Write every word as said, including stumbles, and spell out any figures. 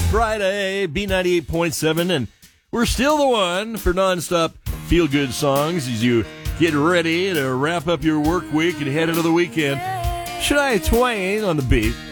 Friday, B ninety-eight point seven, and we're still the one for nonstop feel-good songs as you get ready to wrap up your work week and head into the weekend. Shania Twain on the beat.